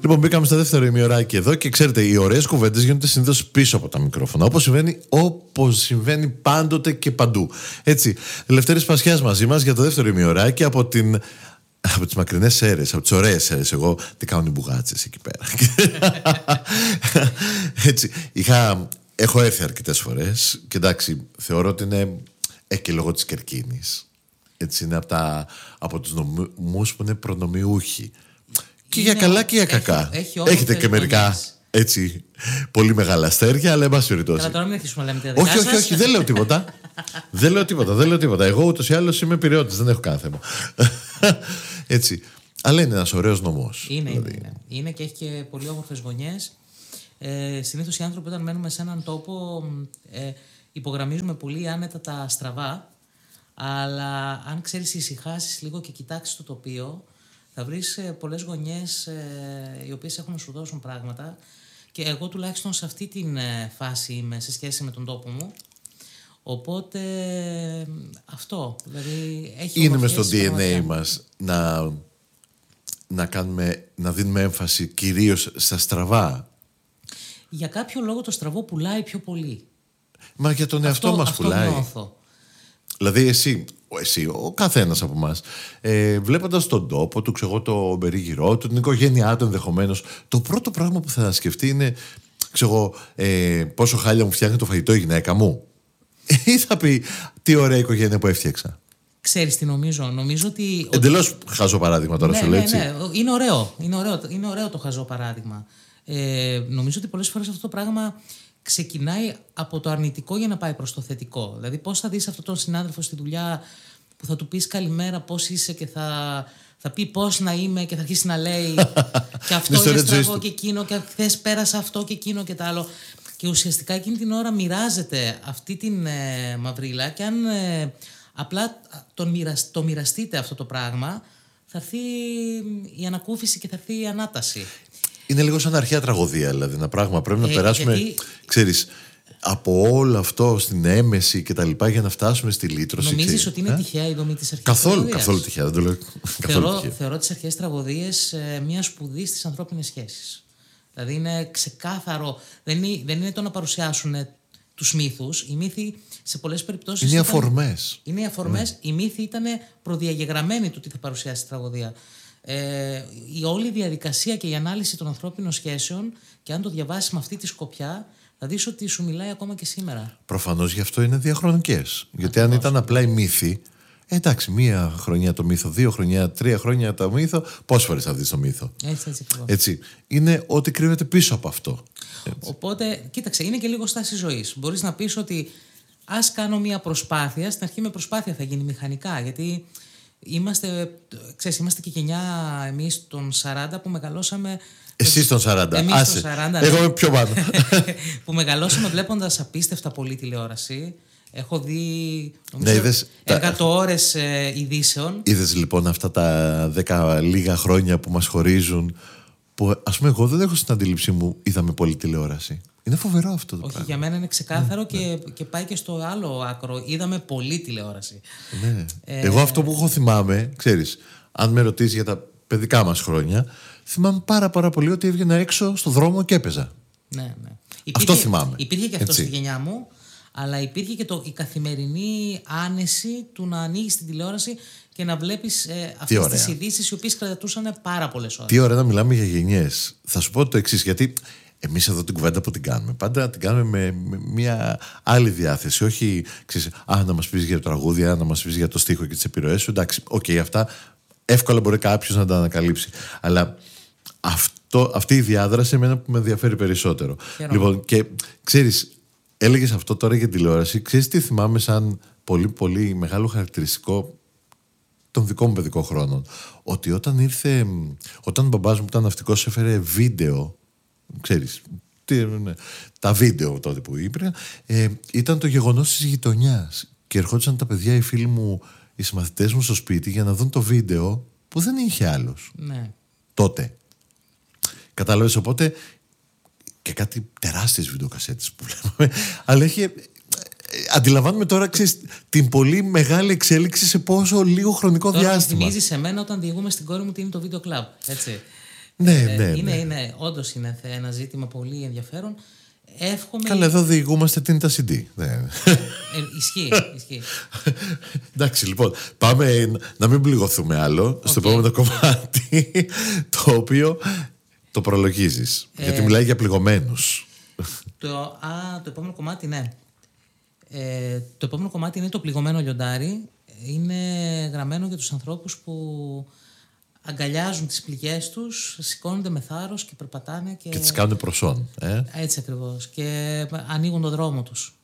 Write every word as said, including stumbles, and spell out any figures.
Λοιπόν, μπήκαμε στο δεύτερο ημιωράκι εδώ και ξέρετε, οι ωραίες κουβέντες γίνονται συνήθως πίσω από τα μικρόφωνα. Όπως συμβαίνει, όπως συμβαίνει πάντοτε και παντού. Έτσι, Λευτέρης Πασιάς μαζί μας για το δεύτερο ημιωράκι από την. Από τις μακρινές αίρες, από τις ωραίες αίρες. Εγώ τι κάνουν οι μπουγάτσες εκεί πέρα. Έτσι, είχα, έχω έρθει αρκετές φορές και εντάξει, θεωρώ ότι είναι ε, και λόγω της Κερκίνης. Έτσι, είναι από, τα, από τους νομούς που είναι προνομιούχοι. Και είναι, για καλά και για κακά. Έχει, έχει Έχετε και μερικά έτσι πολύ μεγάλα αστέρια, αλλά εν πάση περιπτώσει. Καλά, τώρα μην αρχίσουμε να λέμε τα δικά όχι, όχι, όχι, δεν λέω τίποτα. δεν λέω τίποτα, δεν λέω τίποτα. Εγώ ούτως ή άλλως είμαι πειραιώτης, δεν έχω κανένα θέμα. Έτσι. Αλλά είναι ένας ωραίος νομός. Είναι, δηλαδή. είναι, είναι. είναι και έχει και πολύ όμορφες γωνιές. Ε, συνήθως οι άνθρωποι όταν μένουμε σε έναν τόπο ε, υπογραμμίζουμε πολύ άνετα τα στραβά. Αλλά αν ξέρεις ησυχάσεις λίγο και κοιτάξεις το τοπίο, θα βρεις ε, πολλές γωνιές ε, οι οποίες έχουν να σου δώσουν πράγματα. Και εγώ τουλάχιστον σε αυτή την ε, φάση είμαι σε σχέση με τον τόπο μου. Οπότε αυτό, δηλαδή έχει είναι μες στο ντι εν έι μας να, να, κάνουμε, να δίνουμε έμφαση κυρίως στα στραβά. Για κάποιο λόγο το στραβό πουλάει πιο πολύ. Μα για τον εαυτό μας αυτό πουλάει. Νιώθω. Δηλαδή εσύ, εσύ ο καθένας από εμάς, ε, βλέποντας τον τόπο του, ξέρω, το περίγυρό του, την οικογένειά του ενδεχομένως, το πρώτο πράγμα που θα σκεφτεί είναι ξέρω, ε, πόσο χάλια μου φτιάχνει το φαγητό η γυναίκα μου. Ή θα πει τι ωραία οικογένεια που έφτιαξα. Ξέρεις τι νομίζω. Νομίζω ότι. Εντελώς χαζό παράδειγμα τώρα ναι, σου λέω, έτσι. Ναι, ναι. Είναι ωραίο. Είναι ωραίο, είναι ωραίο το χαζό παράδειγμα. Ε, νομίζω ότι πολλές φορές αυτό το πράγμα ξεκινάει από το αρνητικό για να πάει προς το θετικό. Δηλαδή, πώς θα δεις αυτόν τον συνάδελφο στη δουλειά που θα του πεις καλημέρα, πώς είσαι και θα, θα πει πώς να είμαι και θα αρχίσει να λέει και αυτό είναι στραβό και εκείνο και χθες πέρασα αυτό και εκείνο και τα άλλο. Και ουσιαστικά εκείνη την ώρα μοιράζεται αυτή την ε, μαυρίλα και αν ε, απλά τον μοιρασ, το μοιραστείτε αυτό το πράγμα, θα έρθει η ανακούφιση και θα έρθει η ανάταση. Είναι λίγο σαν αρχαία τραγωδία, δηλαδή ένα πράγμα. Πρέπει να ε, περάσουμε, γιατί... ξέρεις, από όλο αυτό στην έμεση και τα λοιπά για να φτάσουμε στη λύτρωση. Νομίζεις ξέρεις, ότι είναι ε? τυχαία η δομή της αρχαίας καθόλου, τραγωδίας? Καθόλου τυχαία, δεν το λέω. Θεωρώ, θεωρώ τις αρχαίες τραγωδίες ε, μια σπουδή στις ανθρώπινες σχέσεις. Δηλαδή είναι ξεκάθαρο. Δεν είναι, δεν είναι το να παρουσιάσουν τους μύθους. Οι μύθοι σε πολλές περιπτώσεις. Είναι οι ήταν, αφορμές. Είναι οι αφορμές. Ναι. Οι μύθοι ήταν προδιαγεγραμμένοι του τι θα παρουσιάσει η τραγωδία. Ε, η όλη διαδικασία και η ανάλυση των ανθρώπινων σχέσεων, και αν το διαβάσεις με αυτή τη σκοπιά, θα δεις ότι σου μιλάει ακόμα και σήμερα. Προφανώς γι' αυτό είναι διαχρονικές. Γιατί αν ήταν απλά οι μύθοι. Εντάξει, μία χρονιά το μύθο, δύο χρονιά, τρία χρόνια το μύθο. Πόσες φορές θα δεις το μύθο? Έτσι, έτσι, έτσι. Είναι ό,τι κρύβεται πίσω από αυτό. Έτσι. Οπότε, κοίταξε, είναι και λίγο στάση ζωής. Μπορείς να πεις ότι ας κάνω μία προσπάθεια. Στην αρχή με προσπάθεια θα γίνει μηχανικά. Γιατί είμαστε, ξέρεις, είμαστε και γενιά εμείς των σαράντα που μεγαλώσαμε. Εσείς των σαράντα. Εμείς Άσε. των σαράντα. Εγώ είμαι πιο πάνω. Που μεγαλώσαμε βλέποντας απίστευτα πολύ τηλεόραση. Έχω δει ναι, εκατό ώρες ε, ειδήσεων. Είδες λοιπόν αυτά τα δέκα λίγα χρόνια που μας χωρίζουν, που ας πούμε εγώ δεν έχω στην αντίληψή μου είδαμε πολύ τηλεόραση. Είναι φοβερό αυτό το Όχι, πράγμα. για μένα είναι ξεκάθαρο ναι, και, ναι. και πάει και στο άλλο άκρο. Είδαμε πολύ τηλεόραση. Ναι. Ε... Εγώ αυτό που έχω θυμάμαι, ξέρεις, αν με ρωτήσεις για τα παιδικά μας χρόνια, θυμάμαι πάρα πάρα πολύ ότι έβγαινα έξω στο δρόμο και έπαιζα. Ναι, ναι. Υπήρχε, αυτό θυμάμαι. Υπήρχε και αυτό έτσι. στη γενιά μου, αλλά υπήρχε και το, η καθημερινή άνεση του να ανοίγεις την τηλεόραση και να βλέπεις ε, αυτές τις ειδήσεις οι οποίες κρατούσαν πάρα πολλές ώρες. Τι ωραία να μιλάμε για γενιές. Θα σου πω το εξής, γιατί εμείς εδώ την κουβέντα που την κάνουμε, πάντα την κάνουμε με, με μια άλλη διάθεση. Όχι, ξέρεις, α, να μας πεις για το τραγούδι, α, να μας πεις για το στίχο και τις επιρροές σου. Εντάξει, οκ, okay, αυτά εύκολα μπορεί κάποιος να τα ανακαλύψει. Αλλά αυτό, αυτή η διάδραση εμένα που με ενδιαφέρει περισσότερο. Χαίρομαι. Λοιπόν, και ξέρεις, έλεγες αυτό τώρα για τηλεόραση. Ξέρεις τι θυμάμαι σαν πολύ πολύ μεγάλο χαρακτηριστικό των δικών μου παιδικών χρόνων? Ότι όταν ήρθε, όταν ο μπαμπάς μου ήταν ναυτικός, έφερε βίντεο, ξέρεις, τι, ναι, τα βίντεο τότε που υπήρχαν, ε, ήταν το γεγονός της γειτονιάς. Και ερχόντουσαν τα παιδιά, οι φίλοι μου, οι συμμαθητές μου στο σπίτι για να δουν το βίντεο που δεν είχε άλλος. Ναι. Τότε. Κατάλαβες, οπότε και κάτι τεράστιες βιντεοκασέτες που βλέπαμε, αλλά είχε, αντιλαμβάνομαι τώρα, ξέρεις, την πολύ μεγάλη εξέλιξη σε πόσο λίγο χρονικό τώρα διάστημα. Θυμίζει σε μένα όταν διηγούμε στην κόρη μου τι είναι το βίντεο κλαμπ, έτσι. Ναι, ε, ναι, είναι, ναι. είναι, όντως είναι ένα ζήτημα πολύ ενδιαφέρον. Εύχομαι... Καλά, εδώ διηγούμαστε την τα σι ντι. Ναι. Ε, ισχύει, ισχύει. Εντάξει, λοιπόν, πάμε να μην πληγωθούμε άλλο στο Okay. επόμενο κομμάτι, το οποίο το προλογίζεις. Ε, γιατί μιλάει για πληγωμένους. Το, α, το επόμενο κομμάτι, ναι. Ε, το επόμενο κομμάτι είναι το πληγωμένο λιοντάρι. Είναι γραμμένο για τους ανθρώπους που αγκαλιάζουν τις πληγές τους, σηκώνονται με θάρρος και περπατάνε. Και, Και τις κάνουν προσόν. Ε? Έτσι ακριβώς. Και ανοίγουν το δρόμο τους.